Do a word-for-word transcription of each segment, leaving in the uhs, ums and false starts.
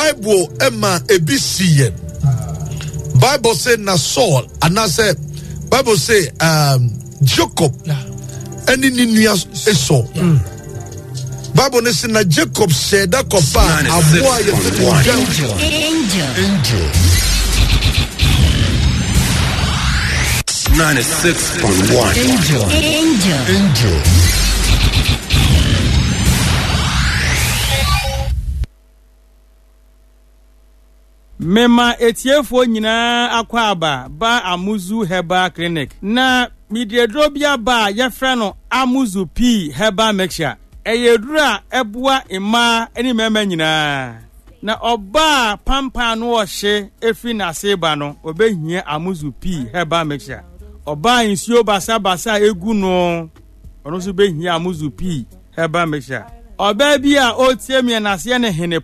Bible Emma Ebisian. Bible say na Saul and I say Bible say um Jacob and in Esau. Bible say na Jacob said that kopa aboa ye angel angel angel ninety-six point one angel angel angel Mema etiefo nyina akwaba ba Amuzu Herbal Clinic na midiedrobia ba yefra no Amuzu P Herbal Mixture eyedura ebua ima eni mema nyina na oba pampa no ohye efi na seba no obehia Amuzu P Herbal Mixture oba insio basa basa egu no ono so behia Amuzu P Herbal Mixture oba bia otiemie na se ne hene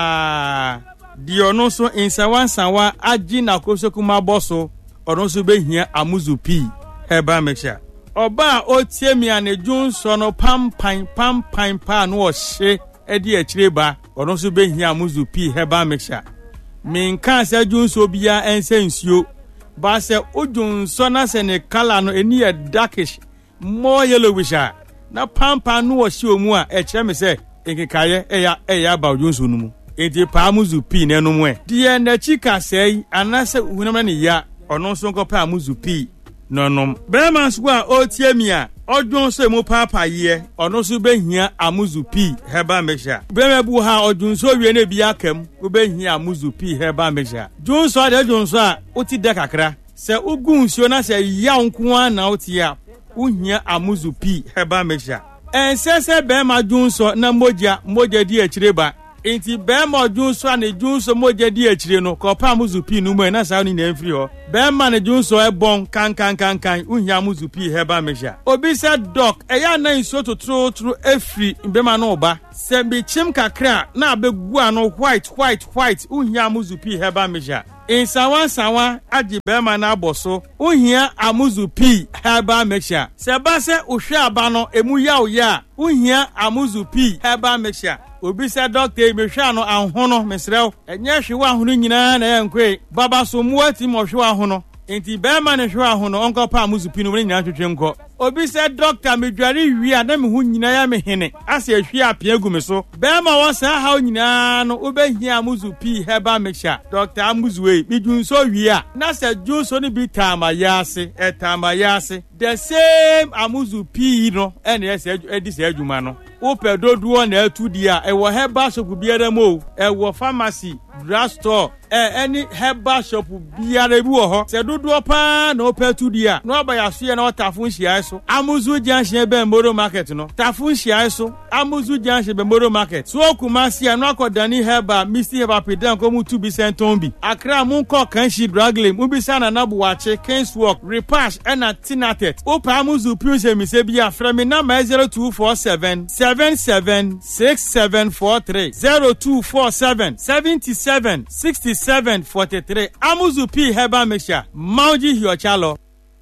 pa di ono so insawan sanwa agi na kosokuma boso ono so behia Amuzu P Herbal Mixture oba otiemi anejun so no pampan pampan pa no ohye edi akireba ono so behia Amuzu P Herbal Mixture minka se jun so bia ense nsuo ba se ojun so na se ne color no eni e darkish more yellowish na pampan no ohye omu a e kire me se enkekaye eya eya ba ojun so no mu enti pa Amuzu P na no mu e die na chika sei anase hunam na ya ono so nkopa Amuzu P no no brema so a otiemi a odwon so emu papa ye ono so behia Amuzu P Herbal Mixture brema bu ha odwon so wie na bi akam wo behia Amuzu P Herbal Mixture dwon so de dwon so a oti de kakra se ugun so na se ya nko an na oti a uhia Amuzu P Herbal Mixture ensese brema dwon so na moja moja di akireba enti bema odwunso ane dwunso moja di akire no kopa Amuzu P no mu na sa ni na mfiri ho bema ne dwunso e bon kan kan kan kan uhia Amuzu P Herbal Mixture obi se doc eya na nso totro tro efri bema no oba se bi chim kakra na abegu ano white white white uhia Amuzu P Herbal Mixture insawan sawan agi bema na aboso uhia Amuzu P Herbal Mixture se ba se uhwe aba no emu ya oya uhia Amuzu P Herbal Mixture obi se doctor mehwa no ahono mesrew enye hwewa ahono nyina na yankwe baba so muati mo hwewa ahono enti bema ne hwewa ahono onko pa Amuzu P no nyina twetwe nko obi se doctor medware wi a na me hu nyina ya me hene ase ahwi apia egu me so bema wo sa ha nyina no obehia Amuzu P Herbal Mixture doctor Amuzu we bidun so wi a na se dun so ni bi tama yase etama yase the same Amuzu P no ene ese edi se adwuma no ope doduo na atu dia e wo herbal shop biara mo e wo pharmacy drugstore eh any herbal shop biara bi wo ho se doduo pa na ope atu dia no aba ya so ye na otafun hia so Amuzu Junction be Moro Market no tafun hia so Amuzu Junction be Moro Market so Kumasi anu akodani herbal Misty Herbal Pedan ko mu tu bi senton bi Accra mun ko kan shi draglem mu bi sana na buache Kings Walk Repash and Tinatet opa Amuzu P se mi se bia frame number zero two four seven seven seven six seven four three zero two four seven seven seven six seven four three Amuzu P Herbal Mixture Mauji Hiochalo.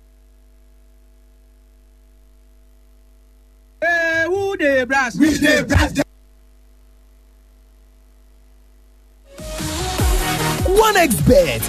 Hey, who dey brass? We dey brass. one X Bet.